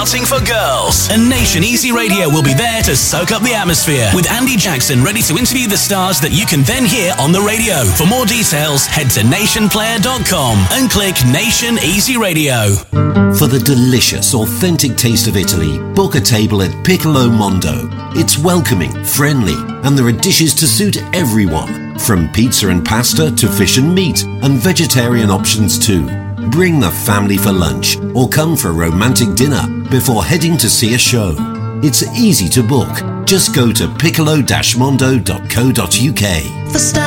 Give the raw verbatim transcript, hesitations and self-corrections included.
parting for girls. And Nation Easy Radio will be there to soak up the atmosphere, with Andy Jackson ready to interview the stars that you can then hear on the radio. For more details, head to nation player dot com and click Nation Easy Radio. For the delicious, authentic taste of Italy, book a table at Piccolo Mondo. It's welcoming, friendly, and there are dishes to suit everyone, from pizza and pasta to fish and meat, and vegetarian options too. Bring the family for lunch or come for a romantic dinner before heading to see a show. It's easy to book. Just go to piccolo dash mondo dot co dot uk. For